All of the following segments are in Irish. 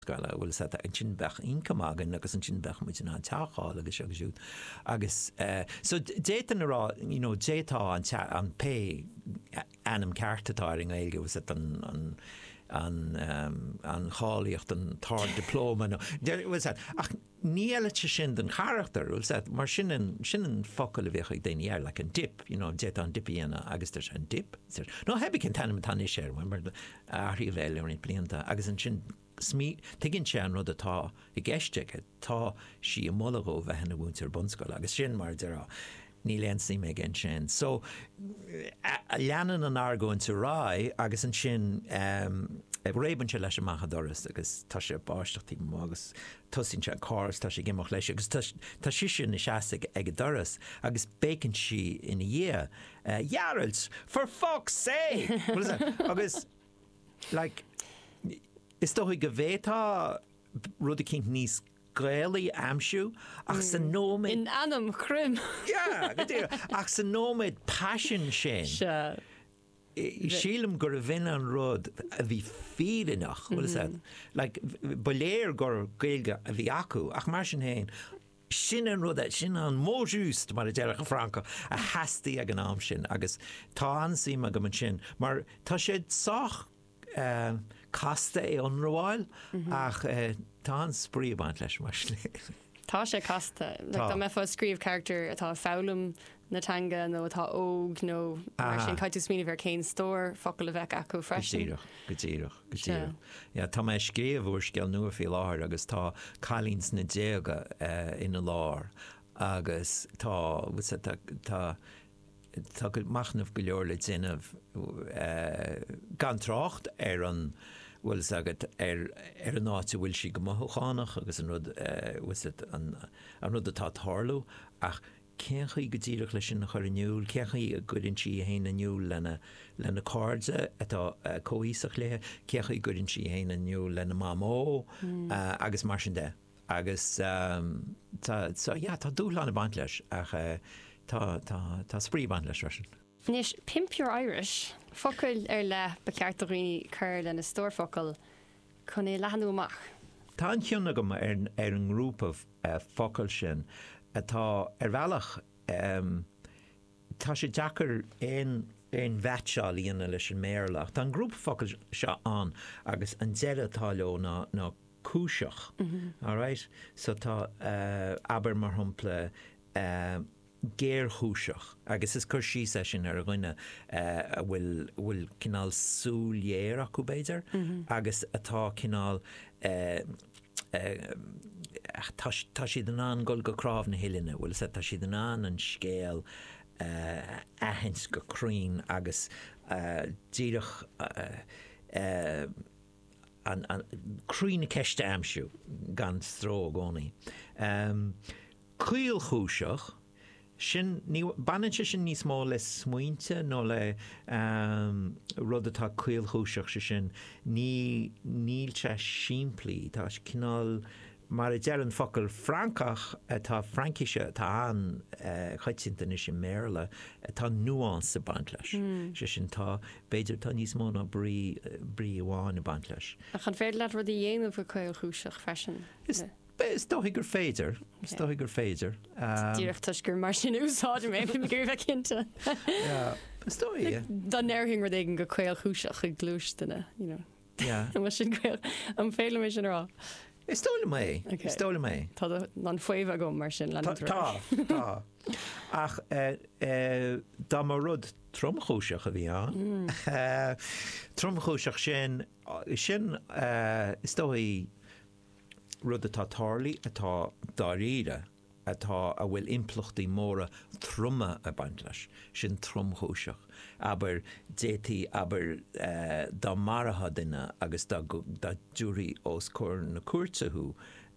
Scala bhfuil sa an sin bech incamágan agus an sin bech muid an teáil agus siút agus so déan rá détá an pe anam ceartatáir an éige was an cháíocht an tar diploma ach níile sin den charachtar mar sin an focail a bheith daine ar le an dip dé an dipíana agus an dip nó hebh cin tanna tanna sé mar aí bhéile ar blianta agus an sin smí tuigginn sé an rud atá i gceiste tá si a molagó bheith hena bhúntar bunscoil agus sin mar derá ní leon sí mé gin sin. So leanan an argóin sa rá agus an sin réban se leis amach doras agus tá sé báisteachtaí agus tosín se cás tá sé gimach leis agus tá si sin na seaasa ag doras agus bécan si ina dhé Jarls for fuck's sake agus like is dói go bhétá rud a cinint níos gréalaí amsú ach san nóid in anam chrim ach san nóid passion sin sílam gur a bhín an rud a bhí fíidirnach baléir gur gailge a bhí acu ach mar sin héin sin an rud sin an mójúst mar a dearach Franca a heastaí ag an am sin agus tá ansíma go man sin mar tá sé sách casta é anráil ach tá an spríomhaint leis mar tá sé casta tá me fá scríomh character atá fálam natanga nó atá óg nó mar sin caiú smíanamh ar céin stór focail a bheith acu freisin go tíireach tá mé scríomhúir sceal nua fí láthir agus tá cailíns na déaga ina lár agus tá go machnamh go leor le déanamh gan trácht ar an bhfuil agad ar an áit bhfuil si go mothúchanach agus an rud atá tharlú ach ceanchaí go dtíireach leis sin na chuir aniuúil ceanchaí a gurinn si a héana aniuúil lena cardsa atá cóísach léthe ceanchaí gurinn si a héana aniuúil lena mamó agus mar sin de agus tá dúil lena baint leis ach tá spríomhaint leis sin. Nis Pimp Your Irish focail ar le ba ceartaí chur lena stórfocail chun é lehanú amach. Tá an ceanna go ar an grúpa focail sin atá ar bhealach tá sé deacair éon bheitseáil íonna leis an méarlach. Tá an grúpa focail seo an agus an deire atá leo ná cúiseach. All right? So tá aber mar thumpla géirthúiseach agus is chur sí sin ar a gcuine bhfuil cinál súléir acu béidir agus atá cinál tá si den an gol go crábh na hiilena bhfuil tá si den an scéal ahins go crín agus díirech an crína ceiste amsú gan stró gcónaí. Cuilchúiseach sin banite sin níos mó le smuointe nó le rud atá cuilchúiseach sin níl se siimplí tá cinál mar a dearan focail Francach atá Frankise tá an chaidsinta is sin méle tá nuance a bant leis. Se sin tá beidir tá níos mó ná brí amháin a bant leis. A chan féad le rud a dhéanamh go cuilchúiseach freisin. Is dóigh gur féidir. Díreach tuis gur mar sin úsáid mé gur bheith cinnte. Stoi. Dá neirhing rud éigen go cuilchúiseach ag glúisteanna, mar sin an féile mé sin rá. Is tóla mé. Tá an foiimh go mar sin le. Tá. Ach dá mar rud tromchúiseach a bhí an. Tromchúiseach sin is dói rud atá tarlaí atá daríre atá a bhfuil implochtaí móra truma a baint leis sin tromchúiseach aber détí aber dá maratha duine agus dá dúirí os cóir na cuairteú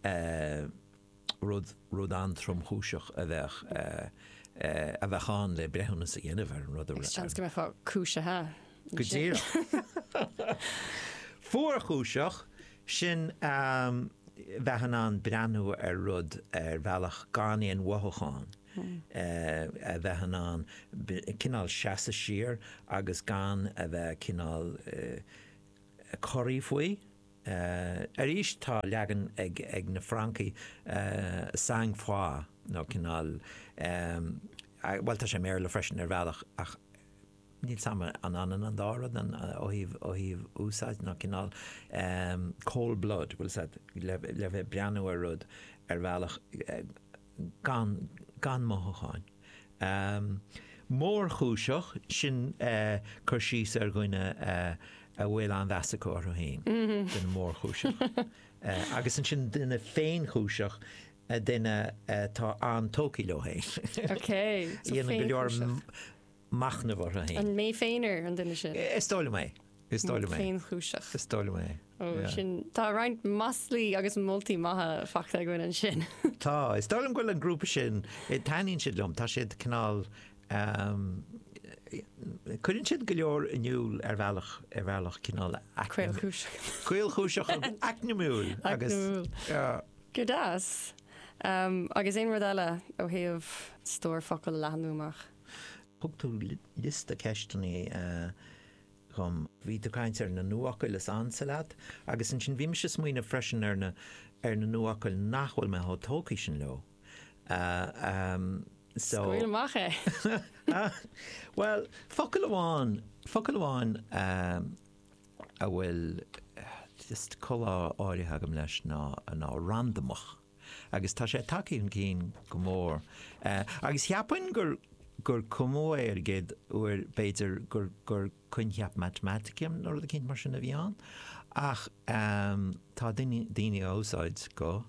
rud an tromchúiseach a bheith an le brethúna sa dhéanamh rud a Seans go mé fá cúisethe. Go dtír. Fuarchúiseach sin bheithan an breanú ar rud ar bhealach gáíon wathacháin. Bheithan an cinál seasa sír agus gan a bheith cinál choirí faoi Arís tá legan ag na Francaí sang-fá nó cinál bhil tá sé mé le freisin ar bhealach ach níl sama an dárad an óhíh úsáid ná cinál cold blood bhfuil sa le bheith breanú ar rud ar bhealach gan motháin. Mór chúiseach sin chur síos ar gcuine a bhfuil an bheasacó ar hain den mór chúiseach. Agus an sin duine féin chúiseach duine tá an tócaí le hain. Okay. Íana go leor machna bhar hain. An mé féinar an duine sin. Istáile mé. Féin chúiseach. Istáile mé. Sin tá roiint maslí agus multi maithe fachta goin an sin. Tá, istáilm goil an grúpa sin taíonn siad lom, tá siad canál chuann siad go leor inniuúil ar bhealach cinál Cuil chúiseach. Cuil chúiseach acnamúil agus Go das. Agus éon rud eile ó thaobh stór focail leanúach. Thug tú lista ceisteannaí chum bhí do caiint ar na nuacail is ansalaat, agus an sin bhím se smuoine freisin ar na nuacail nachhfuil me tócaí sin leo. Scoil amach é. Well, focail amháin a bhfuil just colá áirithe agam leis ná randamach. Agus tá sé takeíonn cín go mór. Agus cheapainn gur cumó ar géad uair beidir gur chuincheap matematicim nó a cinint mar sin a bhíán. Ach tá daoine ósáid go.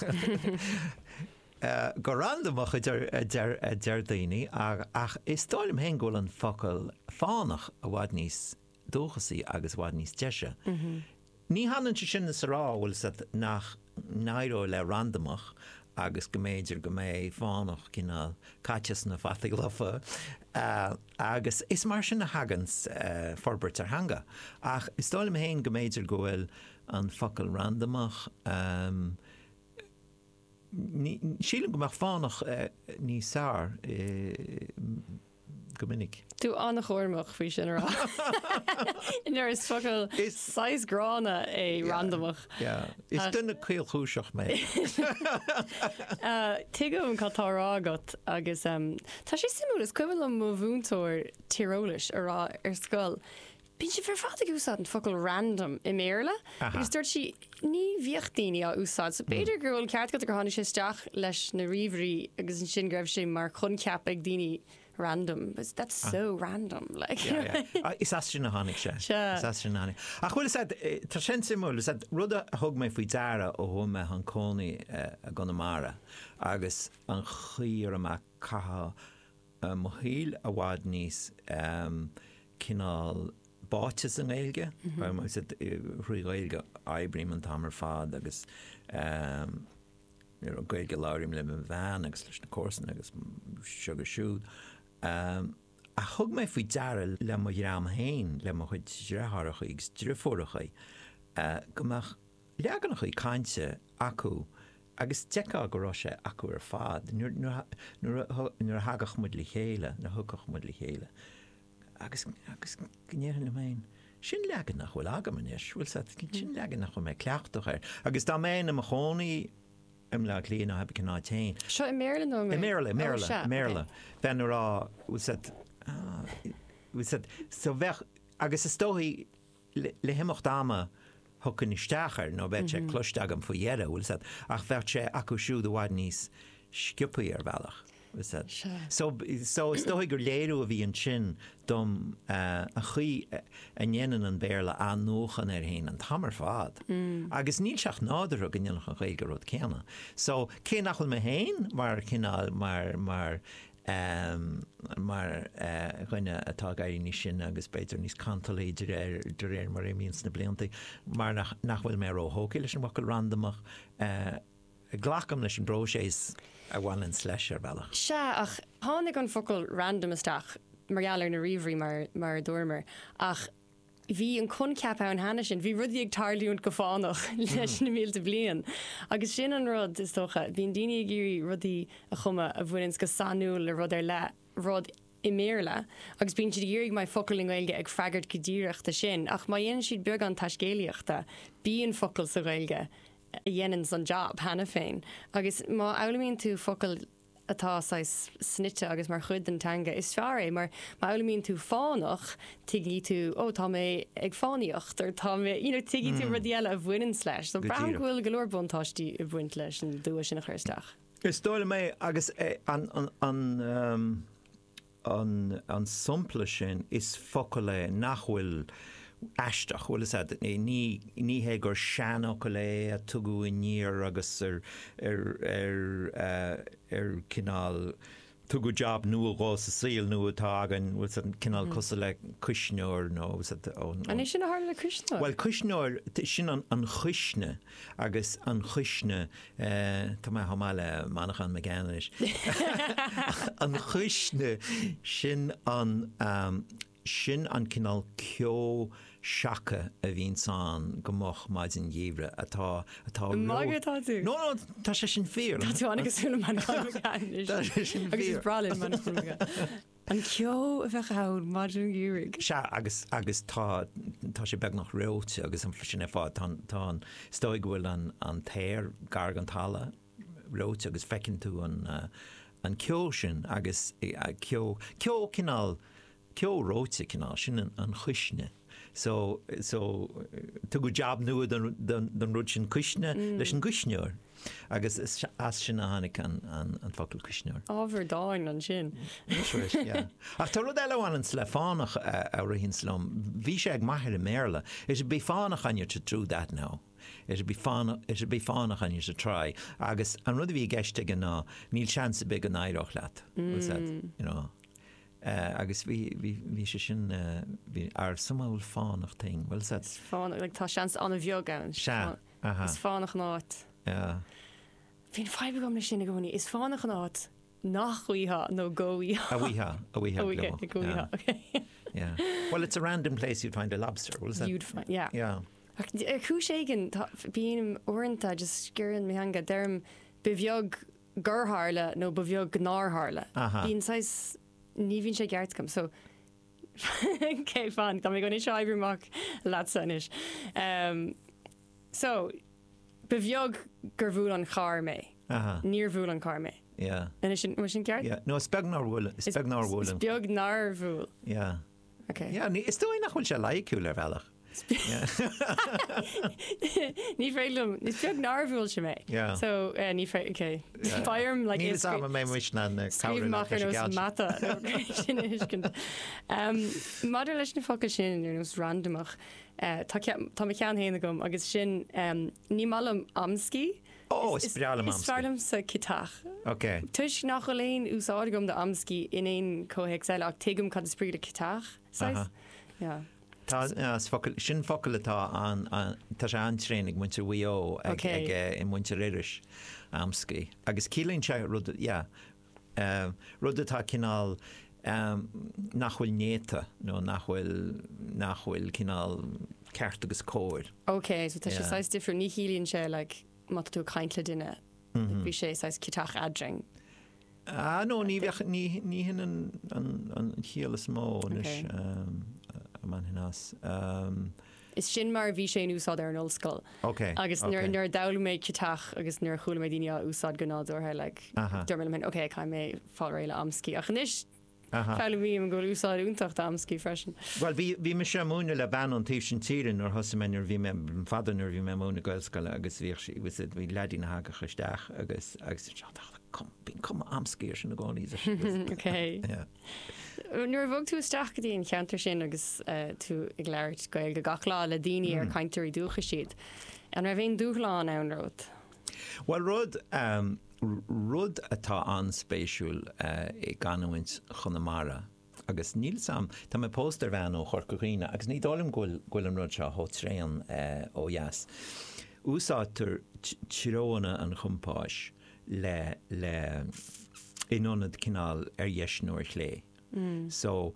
Go randamach a deir daoine ach is stáilm hen ggóil an focail fánach a bhhaid níos dóchasaí agus bhhaid níos deise. Ní hanan sin is rá bhfuil nach nairó le randamach agus go méidir go mé fánach cinál caiiteas na fataigh lofa agus is mar sin na hagans forbert ar hanga. Ach is stáilm héin go méidir go bhfuil an focail randamach sílim go mar fánach ní sár go minic. Tú annach ormach fao sin rá. Inar is focail 6 grána é randamach. Is duna cuil chúiseach mé. Tuigem catárá agat agus tá sé simú is cuiil an mó bhúntóir tírólis ar scoil. Bín si fer fád úsáid an focail random i méle. Agus dúirt si ní bhíochttaíine á úsáid, so beidir gurúil ceart go hána sé isteach leis na riomhrí agus an sin greibh sé mar chun ceap ag daoine random, but that's so random. Like, is as sin na hánig sé. Is as sin na hánig. Ach bhfuil tá sin simú, rud a thug mé faoi deara ó thuime an cónaí a Conamara agus an chiar amach catha mothíl a bhád níos cinál báites an éilge, ruí éilge aibrim an tamar fad agus gailge láirim le an bhean agus leis na cósan agus sugar siúd. A thug mé faoi deara le mo dhearm hain le mo chuid dreitharacha agus drifóracha gomach leagannach chuí cainte acu agus deá go rá sé acu ar fad nuair hagach mud le chéile na thugach mud le chéile. Agus gnéan le main sin legan nach bhfuil agamanis bhfuil sin legan nach chu mé cleachtach ar. Agus dá mé na chónaí le líana heb ná tain. Seo i Méle nó Méle. Ben rá so bheith agus is tóí le himocht dáma thucann isteachar nó bheith sé cloisteagam faoi dhéire bhfuil ach bheith sé acu siúd a bhaid níos sciupaí ar bhealach. So istóigh gur léirú a bhí an sin dom a chuí a nhéanaan an béle an nóchan ar hain an tamar fad. Agus níl seach náidir a gnéanach an chuige rud céanna. So cé nachfuil me héin mar cinál mar chuine atá gaiirí ní sin agus beidir níos cantalí de réir mar réimíons na blianta mar nachfuil mé óthócaí leis an bhacail randamach ghlacham leis an bróséis a bhhain sleis ar bhealach. Se ach tháinig an focail random isteach margheallar na riomhrí mar dormer ach bhí an chun ceap an hana sin, bhí rudí ag tarlíún go fánach leis na mílte blian. Agus sin an rud is tócha, bhíon daine géirí rudí a chuma a bhfuinns go sanú le rud ar le rud I méle agus bín siad dhéirigh mai focail Gaeilge ag freagart go díireachta sin ach má dhéanaan siad beag an taiscéalaíochta bíon focail sa Gaeilge a dhéanaan san job hena féin agus má elamíonn tú focail atá snitte agus mar chud an tanga is fear é mar má elamíonn tú fánach tuigí tú tá mé ag fáíocht ar tá mé tuigí tú rudíile a bhfuinn leis so bra bhfuil golóir buntáistí a bhaint leis an dúa sin a chuirteach. Is dóla mé agus an sumpla sin is focail é nachhfuil eisteach bhfuil ní hé gur seanach go le a tugu i níor agus cinál tugu job nua gá sa síl nua tágan bhfuil cinál cosa le cisneoir nó An is sin a hála cisneoir? Well cisneoir sin an chuisne agus an chuisne tá mai hamáile manachan me ganis an chuisne sin an cinál cio seacha a bhín san gomach maid in dhébre atá Mágatá tú? No, tá sé sin fér. Tá tú anagusúla manachan me ganis. Agus is bralin manachan me An cio a bheith haid maidir dúrig. Se agus tá sé beg nach réte agus an sin fá tá stoig bhfuil an téir gar an talla réte agus fecinn tú an cio sin agus cio cinál cio róte cinál sin an chuisne. So tu go job nua den rud sin cuisne leis an guisneir agus as sin a hánig an focail cuisneir. Ábhar dáin an sin. Ach tá rud eile an le fánach a rahinn slum, bhí sé ag maithir i méle, is be fánach an to do that now. It should be fánach an to try. Agus an rud bhí geiste gan ná níl seansa be an éireach leat. Agus bhí sé sin ar sumáil fánach ting. Well fánach tá seans an a bheog an. Is fánach náit. Bhín feibe gom na sinna gcóí, is fánach náit nachhuiha nó góiha. A bhuiha. Yeah. Well, it's a random place you'd find a lobster, was that? You'd find, yeah. Yeah. Chúségan bíon orintanta just scurann mé hanga derm bheog gurthla nó bheog gnátharla. Bíon sais ní bhín sé geart gom, so cé fan, tá mé go seibreach leat sanis. So, bheog gur bhúil an char mé. Níor bhúil an car mé. Yeah. And is sin geart? Yeah. No, speg nar bhúil. Is beag nar bhúil. Yeah. Okay. Yeah, is dói nach bhfuil sé laiiciú le bhealach. Ní félum, ní beag nar bhúil se mé. Yeah. So, ní fé, okay. Fáirm, like, Níl sama mé muisna na cabhra nach Scríbhmachar nos mata. Sin is cin. Maidir leis na focail sin ar nos randomach. Tá me cean héana gom, agus sin ní malam amscí. Oh, is brealam amscí. Is fearlam sa citach. Okay. Tuis nach go léon úsáid gom de amscí in éon cóhéagsáil ach tuigim cad spríd a citach. Yeah. Sin focail atá tá sé antrénig muintir WO ag I muintir iris amscí. Agus cílíonn se rud atá cinál nachhfuil néta nó nachhfuil cinál ceart agus cóir. Okay, so tá sé sais difriú ní chílíonn sé like mat tú caiintle duine. Bhí sé sais citach adring. No, ní hin an chéalas mó man hinas. Is sin mar bhí sé úsáid ar an ollscoil. Agus nuair daula méid citach agus nuair chuúla mé daine úsáid gnáúthe le dermin men, okay, cai mé fá réile amscí. Ach níis feile bhí an go úsáid úntacht amscí freisin. Well, bhí me sé múna le ban an tíh sin tírin ar thosamainar bhí me fadannar bhí me múna goilscoile agus bhí ledí na haga chuisteach agus bín cum amscíir sin na gáí. Okay. Nuair bhog tú isteach go dtíon cheantar sin agus tú ag leirt goil go gachlá le daine ar caiintearí dúcha siad. An ra bhéon dúchláán ann rud? Well, rud atá anspéisiúil I ganhaint chunamara agus níl sam tá me póstar bhean ó chorcaíine agus ní dálim ghfuil an rud se thotréan ó dheas. Úsátar tíróna an chumpáis le inionad cinál ar dheisnúir lé. So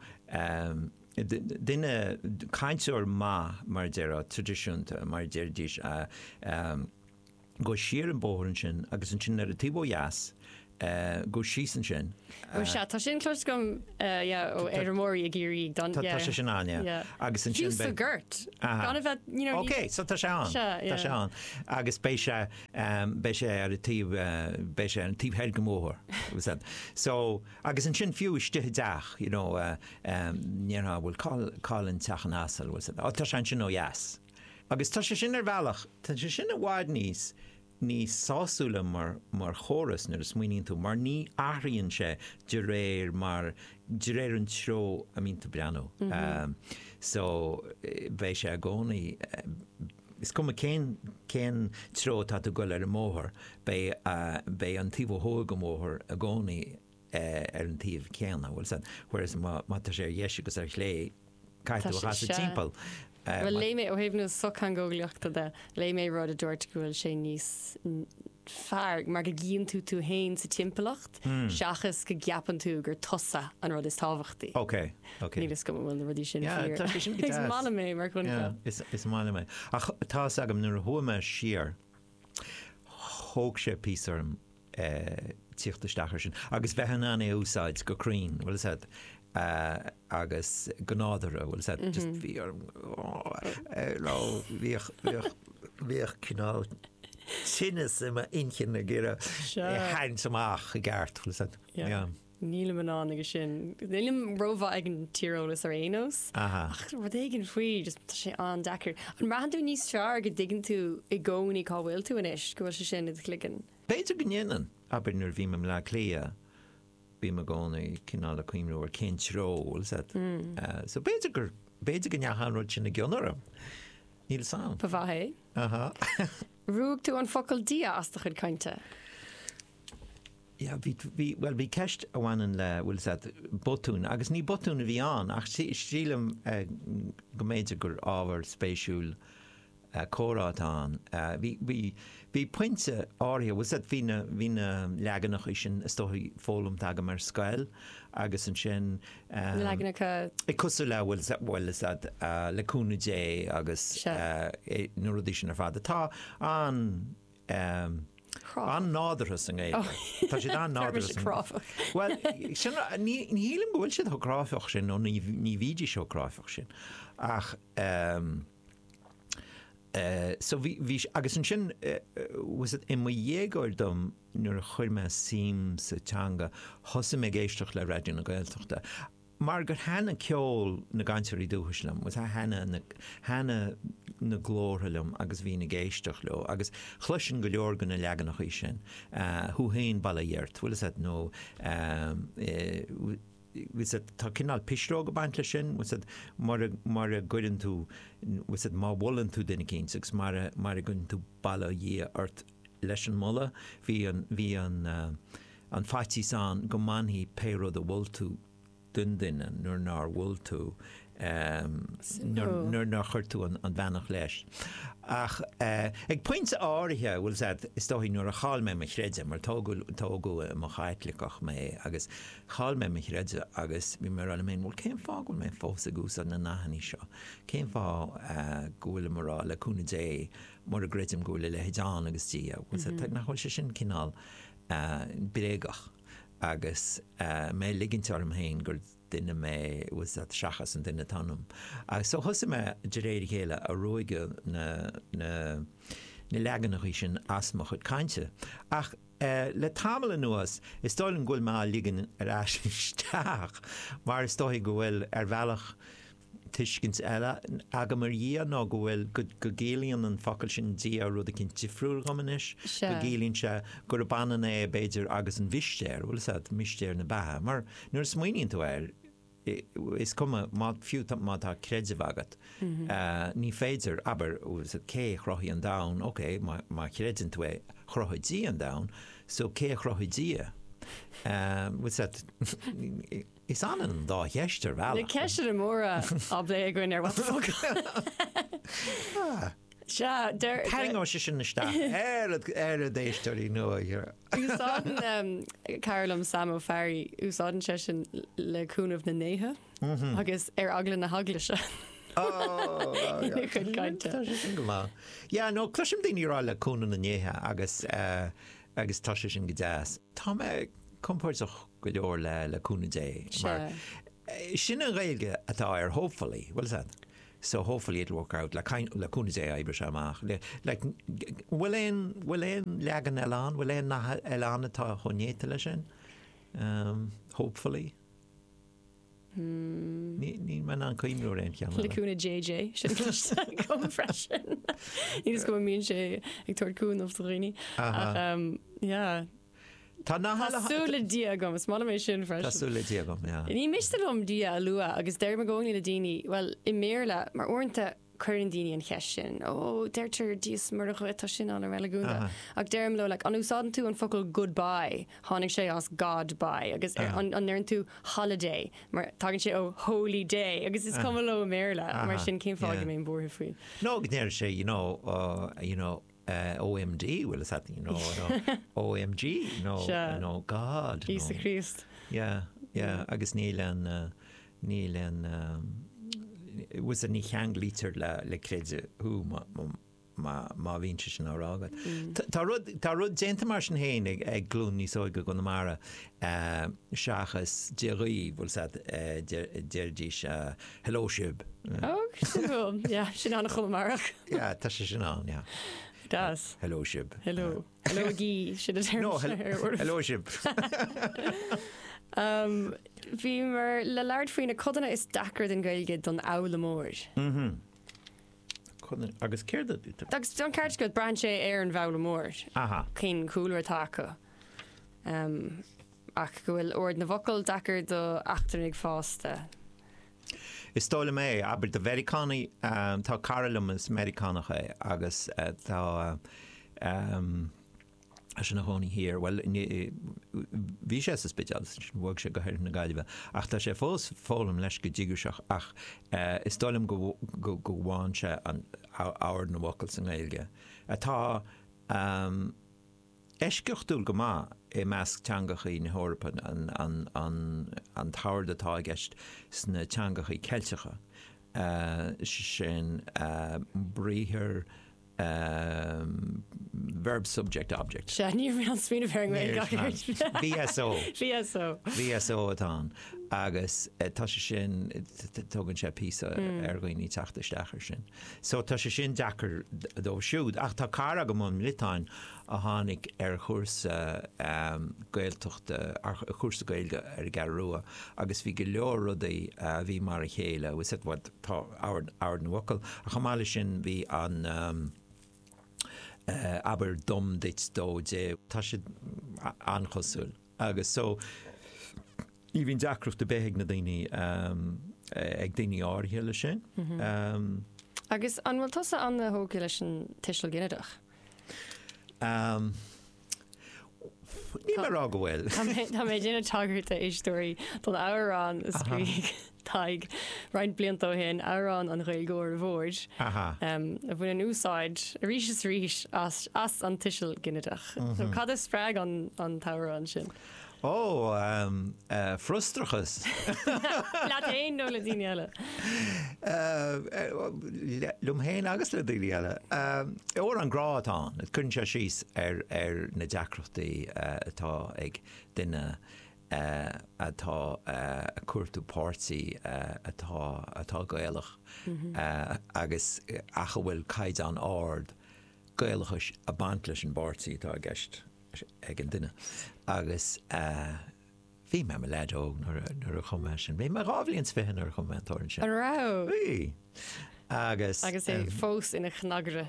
duine caiintúir mar deire tradiisiúnta mar deirdís go siar an bóhann sin agus an sin ar a tíbó dheas go sísan sin. Se tá sin clós gom ó éidirmóí a géirí don Tá sé sin an, agus an sin Fiús gurt. Ok, so tá sé an. Agus bé sé ar an tíb head gomór. So agus an sin fiú istithe deach, bhfuil cáilinn teachan asal, tá sé sin ó yes. Agus tá sé sin ar bhealach, tá sé sin a bháid níos sáúla mar choras nar a smuoíonn tú, mar ní aithríonn sé de réir an tro a mínta breanú. So bheith sé a gcónaí is cum cén tro tá tú goil ar an móthir bé an tíomh thóga go móthir a gcónaí ar an tíomh céanna bhfuil whereas má tá sé dhéise ar chlé caiithú a chas a timppel. Well, lei mé ó héhnú sochan ggóglaachta de lei mé rud a dúirt gohfuil sé níos fear mar go gíonn tú hain sa timpplacht seachas go gapan tú gur tosa an rud is táhachttaí. Ok. Nílas go bhfuil na rudí sin Is mála mé mar chun is mála mé. Ach tá agam nuair a thuama siar thóg sé písarm tíochtaisteachar sin. Agus bheithan an é úsáid go crín, bhfuil said agus gnáadara bhfuil said just bhíoch cinál sinnas ima inchin a ggéire hain samach a gceart bhfuil said. Níle man an agus sin. Nílim rómha ag an tírólas ar éos. Rud éigen faoi just sé an dechar. An rahanú níos fear go ddigann tú i gcónaí cá bhfuil tú inis go bhfuil sé sin clican. Beidir gnéanaan aber nuair bhí me le clia bí me gcónaí cinál a cuimú ar cinró so beidir go neachanrúid sin na gcionarm. Níl sam. Pa bhathé? Rúg tú an focail dia as chud cainte? Bhí ceist a bhhainan le bhfuil botún, agus ní botún a bhí an, ach sílam go méidir gur ábhar spéisiúil córátán. Bhí pointe áirithe bhí na leaganach is sin istóthaí fólam tagam mar scail, agus an sin leaganacha i cosú le bhfuil leúna dé agus nuair dí sin ar fada. Tá an nádaras an é. Tá sé an nádaras. Well, ní hílim bhfuil siad thráfach sin nó ní bhíidir seo chráfach sin. Ach so bhí agus an sin was it in dhéagóir dom nuair chuir me sim sa teanga thosa mé géisteach le raidió na Gaeltachta. Mar gur hena ceol na gaiintirí dúthaslam, was hena na glórthalam agus bhí na géisteach le, agus chluisin go leor go na leaganach í sin. Thuhéin balla dheart, bhfuil nó tá cinál pisró go baint le sin, mar a gcuidann tú má bhlann tú duine cínsagus mar a gunn tú balla dhé ort leis an molla, hí an fatí san go manhí péród a bhfuil tú dun duine nuair ná bhfuil tú nuair ná chuir tú an bhenach leis. Ach ag pointe áirithe bhfuil is dóhí nuair a cháil mé chréide, mar tógu mo chaitlicach mé agus cháil mé chréide agus bhí mar an mén bhfuil céim fá goil mé fósa gúsa na nahanní seo. Céim fá gúla marrá leúna dé mar a gréidim gúla le headán agus tí, bhfuil nachhfuil sé sin cinál brégach. Agus mé ligintear am héin gur duine mé was seachas an duine tanm. So thosa mé de réir chéile a roiige na leaganach sin asma chud cainte. Ach le tamala nuas is stáiln ghfuil má ligan ar eisteach, mar is dóigh go bhfuil ar bhealach tuiscint eile aga mar dhé ná go bhfuil go géalaíonn an focail sin dí a rud a cin tifriúil gomanis, go géalaonn se gur a banan é beidir agus an bhistéir, bhfuil mistéir na bethe, mar nuair smaoíonn tú is cuma má fiú má tá creideh agat. Ní féidir aber cé chrothí an dam, ok, má chréidann tú é chrothidí an dam, so cé chrothidí. Is an dá heistir bhe. Le ceiste a móra a blé goin ar bhfuil Teá se sin natá ar a déisteí nua. Úsáin Carolm Sam Ferry úsáin se sin leúnmh na néthe agus ar aglan na haglaise. chun caiinte. Ja, nó cluisiim daoine rá leúna na néthe agus tá sin go deas. Tá compórtach go leor le cúna dé. Sin an réilge atá hopefully, what is that? So hopefully it'll work out. Le cúna dé aibre amach. Like, will ein legan elan? Will ein na elan atá chonéta lei sin? Hopefully. Ní man an coimú ein ceanna. Le cúna JJ, sin come freisin. Níos go mín sé ag tuair cún of rini. Yeah. Tá Tásúla dia gom, is mála mé sin freis. Tásúla dia gom, yeah. Ní mistalom dia a lua, agus deir me gcóí le daoine, well, I méarla, mar orintha chuirann daoine an cheis sin, deirtar díos mar a chuid sin an ar meilagúnta. Ag deirm lo, like, an úsádan tú an focail goodbye, tháinig sé as God-bye, agus an nearn tú holiday, mar tagann sé holy day, agus is cum lo méarla, mar sin cén fág mé búrtha faoi. No, gnéir sé, you know, OMD, well, is that, you know, OMG, you know, God. Jesus Christ. Yeah, agus níl it was a ní cheang lítar le créide hú má vín sin árágad. Tá rud déanta mar sin héin ag glún níos óige go na mara seachas déirí bhil déirdís helloship. Sin anna chummarach. Yeah, tá sé sin an, yeah. Das. Helloship. Hello gí, sin a term. No, helloship. Bhí mar le leard faoine codanna is dachar den gailge don ála mór. Agus céirda. Agus don ceart go brand sé ar an bhela mór. Cén cúlar taca. Ach go bhfuil ord na bhocail dachar do achtarnig fásta. Is tóla mé, aber de Americani, tá Carolum is Americanacha agus tá sin na hóní hir, well, bhí sé is bit bhg sé go héir na gaiileh, ach tá sé fólam leis go ddíguseach ach is tólam go bháin se an áir na bhocail san gailge. Atá Esceochtúil go má I measc teangachaí na Hórapán an táir atá gceist sna teangachaí ceilteacha sin bríthir verb subject object. Ní bhí an smína bhar VSO atá agus tá sé sin tugann sé písa argaoí teachtaisteachar sin. So tá sé sin deachar dó siúd ach tá cara go mún litáin a tháinig ar chúrsa gailteachta chúrsa gailge ar garrua agus bhí go leor rudaí bhí mar a chéile was it what tá áard na bhocail a chamála sin bhí an aber dom dit dóide tá sé anchosúil agus so í bhín deacrúh de béigh na daoine ag daoine áirthe sin. Agus an bhfuil tosa an na hóga leis an tiisle ginneadach. Ní mar á go bhfuil. Tá mé déanana tagart a éistóirí don árán is scríigh taig roiint bliantó hen árán an réilgóir bhórd. A bhfuin an úsáid a ríis as an tiisle ginneadach. So cad is spreag an tárán sin. Frustrachas. Laat éon nó le daoine eile. Lumhéin agus le daoine eile. Ó an grá atá, chun sé síos ar na deacrachtaí atá ag duine atá cuairtú pártaí atá gaelach agus acha bhfuil caiid an áard gaelachas a bant leis an bártaí atá gceist ag an duine agus bhí me leid óg nar a chumé sin. Bhí mar rábhlíonn fihan ar a chumentórin sin. Ará. Agus é fós ina chnagre.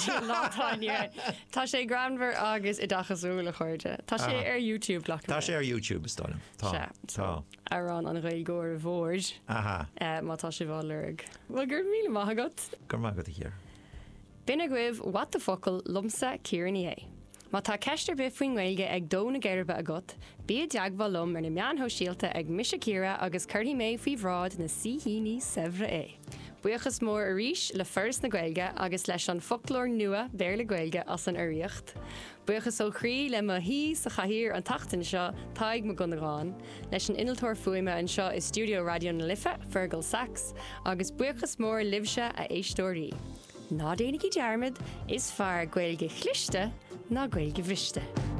Tá sé granmhar agus I dachasúla chuirte. Tá sé ar YouTube blach. Tá sé ar YouTube stáilm. Tá. Arán an réilgóir bhórd. Má tá sé bháilurg. Bhil gur míle maithagat. Gur maithagat here. Bina guibh what the focail lumsa círanní é. Má tá ceistir bith faoin Gaeilge ag dóna geirbe agat, bí deaghbha lom ar na meanthó síalta ag misisecíra agus chuirtí mé faoi bhrád na síhíní Sevra é. Buchas mór a ríis le first na Gaeilge agus leis an folklór nua béir le Gaeilge as an uíocht. Buchas ó chrí le ma hí sa chathír an tachtain seo taig mo gunnaráin, leis an inaltóir fuime an seo is Studio Radio na Lifa, Fergal Sax, agus buchas mór libse a éistóirí. Ná déananig I dearmid is fear Gaeilge chlichte ná Gaeilge bhiste.